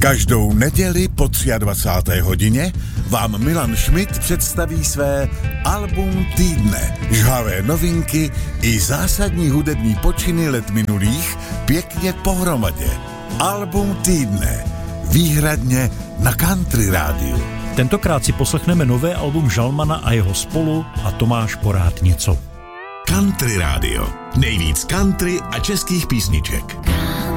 Každou neděli po 23. hodině vám Milan Schmidt představí své album týdne. Žhavé novinky i zásadní hudební počiny let minulých pěkně pohromadě. Album týdne. Výhradně na Country rádiu. Tentokrát si poslechneme nové album Žalmana a jeho spolu a Tomáš Porád něco. Country rádio. Nejvíc country a českých písniček.